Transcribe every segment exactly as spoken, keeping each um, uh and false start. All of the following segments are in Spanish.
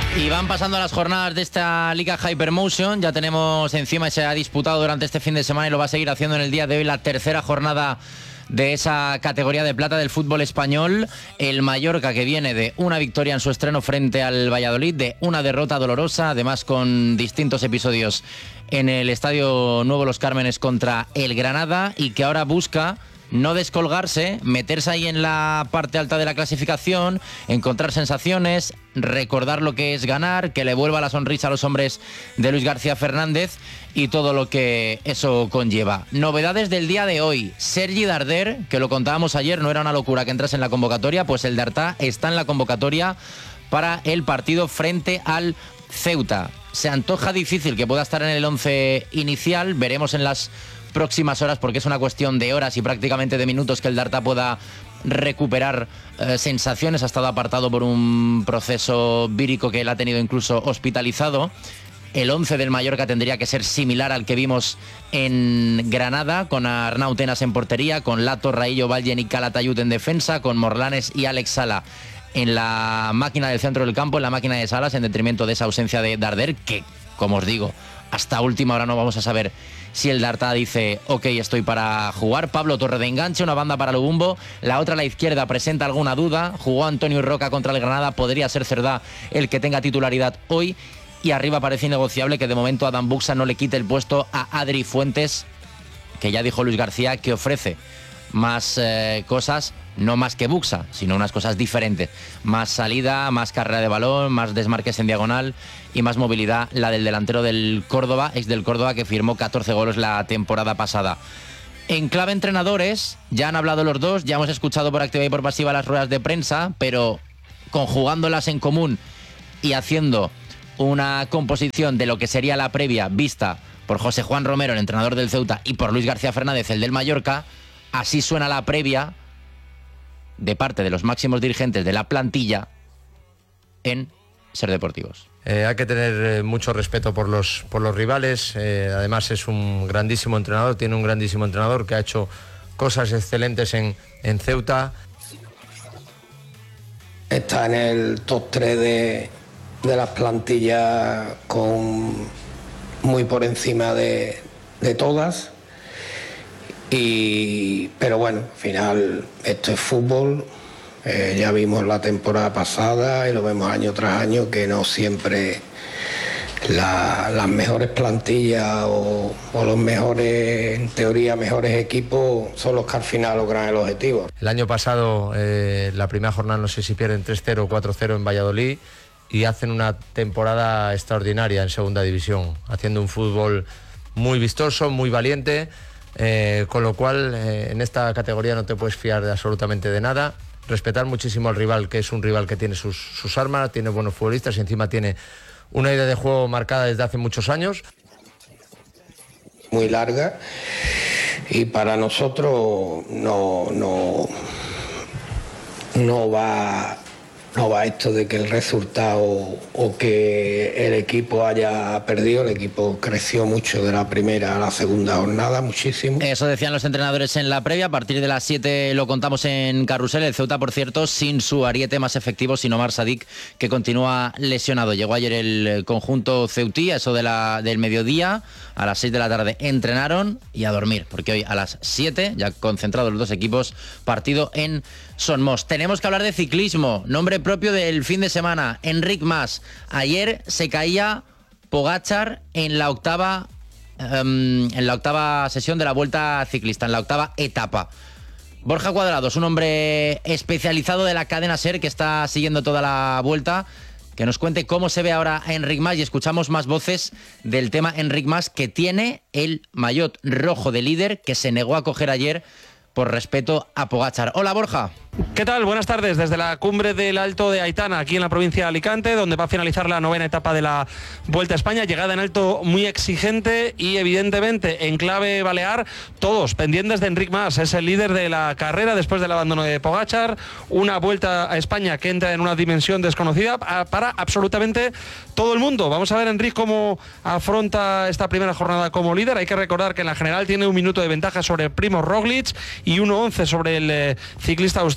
Y van pasando las jornadas de esta Liga Hypermotion. Ya tenemos encima y se ha disputado durante este fin de semana y lo va a seguir haciendo en el día de hoy la tercera jornada de esa categoría de plata del fútbol español. El Mallorca, que viene de una victoria en su estreno frente al Valladolid, de una derrota dolorosa, además con distintos episodios en el Estadio Nuevo Los Cármenes contra el Granada, y que ahora busca no descolgarse, meterse ahí en la parte alta de la clasificación, encontrar sensaciones, recordar lo que es ganar, que le vuelva la sonrisa a los hombres de Luis García Fernández y todo lo que eso conlleva. Novedades del día de hoy: Sergi Darder, que lo contábamos ayer, no era una locura que entrase en la convocatoria, pues el Darta está en la convocatoria para el partido frente al Ceuta. Se antoja difícil que pueda estar en el once inicial, veremos en las próximas horas, porque es una cuestión de horas y prácticamente de minutos que el Darta pueda recuperar eh, sensaciones. Ha estado apartado por un proceso vírico que él ha tenido incluso hospitalizado. El once del Mallorca tendría que ser similar al que vimos en Granada, con Arnau Tenas en portería, con Lato, Raillo, Vallen y Calatayud en defensa, con Morlanes y Alex Sala en la máquina del centro del campo, en la máquina de Salas, en detrimento de esa ausencia de Darder, que, como os digo, hasta última hora no vamos a saber si el Darta dice ok, estoy para jugar. Pablo Torre de enganche, una banda para Lubumbo, la otra a la izquierda presenta alguna duda. Jugó Antonio Roca contra el Granada, podría ser Cerdá el que tenga titularidad hoy. Y arriba parece innegociable que de momento Adam Buxa no le quite el puesto a Adri Fuentes, que ya dijo Luis García que ofrece más eh, cosas, no más que Buxa, sino unas cosas diferentes. Más salida, más carrera de balón, más desmarques en diagonal y más movilidad, la del delantero del Córdoba, ex del Córdoba, que firmó catorce goles la temporada pasada. En clave entrenadores, ya han hablado los dos, ya hemos escuchado por activa y por pasiva las ruedas de prensa, pero conjugándolas en común y haciendo una composición de lo que sería la previa vista por José Juan Romero, el entrenador del Ceuta, y por Luis García Fernández, el del Mallorca, así suena la previa de parte de los máximos dirigentes de la plantilla en Ser Deportivos. Eh, hay que tener eh, mucho respeto por los, por los rivales. Eh, además es un grandísimo entrenador, tiene un grandísimo entrenador que ha hecho cosas excelentes en, en Ceuta. Está en el top tres de, de las plantillas, con muy por encima de, de todas. Y, pero bueno, al final esto es fútbol. Eh, ya vimos la temporada pasada y lo vemos año tras año, que no siempre la, las mejores plantillas o, o los mejores, en teoría, mejores equipos son los que al final logran el objetivo. El año pasado, eh, la primera jornada, no sé si pierden tres cero o cuatro cero en Valladolid, y hacen una temporada extraordinaria en segunda división, haciendo un fútbol muy vistoso, muy valiente. Eh, con lo cual eh, en esta categoría no te puedes fiar de absolutamente de nada. Respetar muchísimo al rival, que es un rival que tiene sus, sus armas, tiene buenos futbolistas y encima tiene una idea de juego marcada desde hace muchos años. Muy larga, y para nosotros no, no, no va... No va esto de que el resultado o que el equipo haya perdido. El equipo creció mucho de la primera a la segunda jornada, muchísimo. Eso decían los entrenadores en la previa. A partir de las siete lo contamos en Carrusel. El Ceuta, por cierto, sin su ariete más efectivo, sin Omar Sadik, que continúa lesionado. Llegó ayer el conjunto ceutí, a eso de la, del mediodía. A las seis de la tarde entrenaron y a dormir, porque hoy a las siete, ya concentrados los dos equipos, partido en Son Mos. Tenemos que hablar de ciclismo, nombre propio del fin de semana, Enric Mas. Ayer se caía Pogačar en la octava um, en la octava sesión de la Vuelta Ciclista, en la octava etapa. Borja Cuadrados, un hombre especializado de la cadena SER que está siguiendo toda la vuelta, que nos cuente cómo se ve ahora a Enric Mas, y escuchamos más voces del tema Enric Mas, que tiene el maillot rojo de líder que se negó a coger ayer por respeto a Pogačar. Hola, Borja. ¿Qué tal? Buenas tardes desde la cumbre del Alto de Aitana, aquí en la provincia de Alicante, donde va a finalizar la novena etapa de la Vuelta a España. Llegada en alto muy exigente y evidentemente en clave balear, todos pendientes de Enric Mas. Es el líder de la carrera después del abandono de Pogačar. Una Vuelta a España que entra en una dimensión desconocida para absolutamente todo el mundo. Vamos a ver, Enric, cómo afronta esta primera jornada como líder. Hay que recordar que en la general tiene un minuto de ventaja sobre Primož Roglič y uno once sobre el eh, ciclista austriaco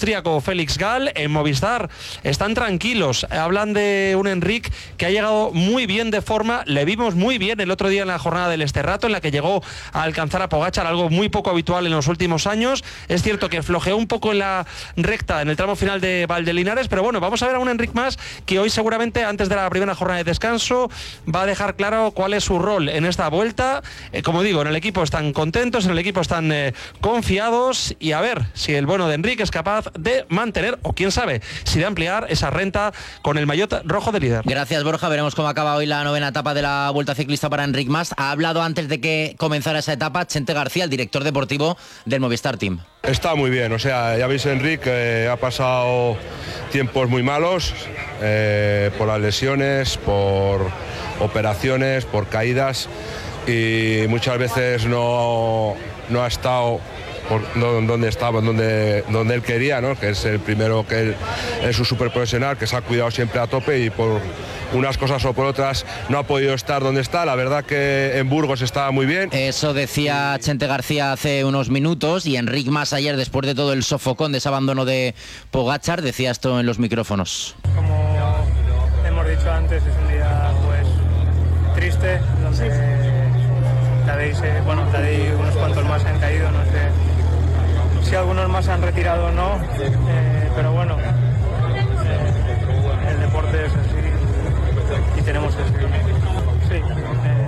austríaco Félix Gall. En Movistar están tranquilos, hablan de un Enric que ha llegado muy bien de forma, le vimos muy bien el otro día en la jornada del Esterrato, en la que llegó a alcanzar a Pogačar, algo muy poco habitual en los últimos años. Es cierto que flojeó un poco en la recta, en el tramo final de Valdelinares, pero bueno, vamos a ver a un Enric Mas que hoy seguramente, antes de la primera jornada de descanso, va a dejar claro cuál es su rol en esta vuelta. Eh, como digo, en el equipo están contentos, en el equipo están eh, confiados, y a ver si el bueno de Enric es capaz de mantener, o quién sabe, si de ampliar esa renta con el maillot rojo de líder. Gracias, Borja. Veremos cómo acaba hoy la novena etapa de la Vuelta Ciclista para Enric Mas. Ha hablado antes de que comenzara esa etapa Chente García, el director deportivo del Movistar Team. Está muy bien, o sea, ya veis, Enric eh, ha pasado tiempos muy malos eh, por las lesiones, por operaciones, por caídas, y muchas veces no, no ha estado por donde estaba, donde, donde él quería, ¿no? Que es el primero, que él es un súper profesional, que se ha cuidado siempre a tope, y por unas cosas o por otras no ha podido estar donde está. La verdad que en Burgos estaba muy bien. Eso decía Chente García hace unos minutos, y Enric Mas ayer, después de todo el sofocón de ese abandono de Pogačar, decía esto en los micrófonos. Como hemos dicho antes, es un día pues triste, donde Tadej, eh, bueno, Tadej, unos cuantos más han caído, no sé si algunos más han retirado o no, eh, pero bueno, eh, el deporte es así y tenemos que seguir. Sí, eh,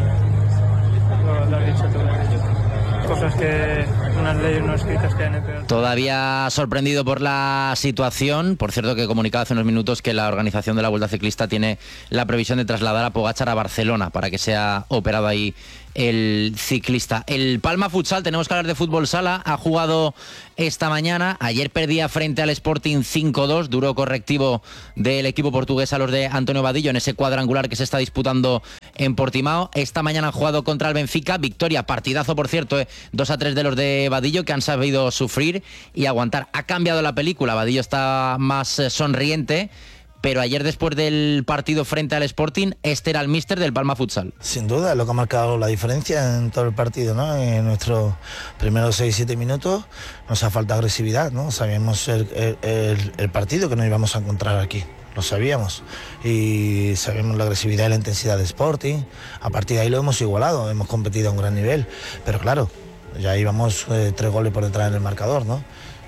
lo, lo has dicho tú, lo has dicho. Cosas que, unas leyes no escritas que han hecho. Todavía sorprendido por la situación. Por cierto, que comunicaba hace unos minutos que la organización de la Vuelta Ciclista tiene la previsión de trasladar a Pogačar a Barcelona para que sea operado ahí el ciclista. El Palma Futsal, tenemos que hablar de fútbol sala, ha jugado esta mañana. Ayer perdía frente al Sporting cinco dos, duro correctivo del equipo portugués a los de Antonio Vadillo en ese cuadrangular que se está disputando en Portimao. Esta mañana han jugado contra el Benfica, victoria, partidazo por cierto, eh, dos a tres de los de Vadillo, que han sabido sufrir y aguantar. Ha cambiado la película, Vadillo está más eh, sonriente, pero ayer, después del partido frente al Sporting, este era el míster del Palma Futsal. Sin duda, lo que ha marcado la diferencia en todo el partido, ¿no? En nuestros primeros seis siete minutos nos ha faltado agresividad, ¿no? Sabíamos el, el, el partido que nos íbamos a encontrar aquí, lo sabíamos, y sabíamos la agresividad y la intensidad de Sporting. A partir de ahí lo hemos igualado, hemos competido a un gran nivel, pero claro, ya íbamos eh, tres goles por detrás en el marcador, ¿no?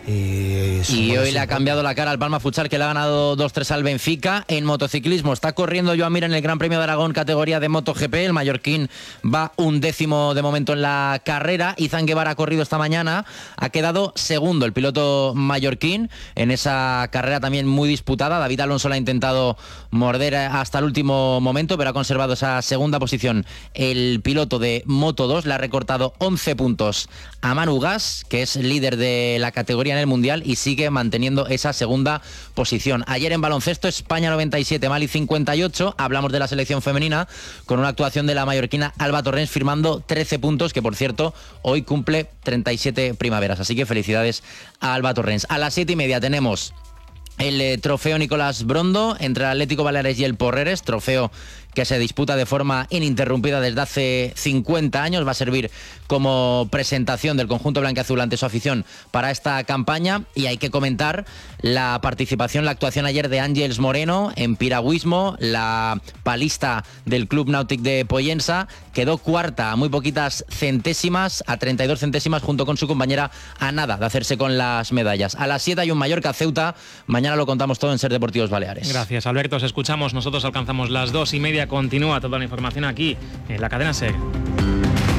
Y, y hoy le ha cambiado la cara al Palma Futsal, que le ha ganado dos tres al Benfica. En motociclismo está corriendo Joan Mir en el Gran Premio de Aragón, categoría de MotoGP. El mallorquín va un décimo de momento en la carrera. Izan Guevara ha corrido esta mañana, ha quedado segundo el piloto mallorquín en esa carrera también muy disputada. David Alonso la ha intentado morder hasta el último momento, pero ha conservado esa segunda posición. El piloto de Moto dos le ha recortado once puntos a Manu Gas, que es líder de la categoría en el Mundial, y sigue manteniendo esa segunda posición. Ayer en baloncesto, España noventa y siete, Mali cincuenta y ocho. Hablamos de la selección femenina con una actuación de la mallorquina Alba Torrens, firmando trece puntos, que por cierto hoy cumple treinta y siete primaveras, así que felicidades a Alba Torrens. A las siete y media tenemos el eh, trofeo Nicolás Brondo entre el Atlético Baleares y el Porreres, trofeo que se disputa de forma ininterrumpida desde hace cincuenta años. Va a servir como presentación del conjunto blanquiazul ante su afición para esta campaña. Y hay que comentar la participación, la actuación ayer de Ángeles Moreno en piragüismo, la palista del Club Náutic de Pollensa. Quedó cuarta a muy poquitas centésimas, a treinta y dos centésimas, junto con su compañera, a nada de hacerse con las medallas. A las siete hay un Mallorca Ceuta. Mañana lo contamos todo en Ser Deportivos Baleares. Gracias, Alberto. Os escuchamos. Nosotros alcanzamos las dos y media. Continúa toda la información aquí en la cadena SER.